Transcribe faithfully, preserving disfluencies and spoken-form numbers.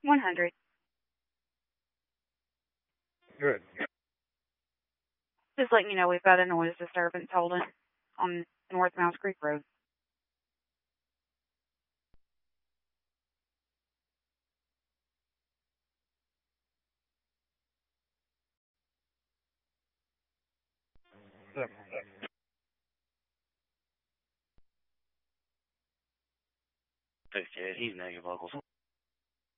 one hundred. Good. Just letting you know we've got a noise disturbance holding on North Mouse Creek Road. Yep. Okay, he's negative vocals.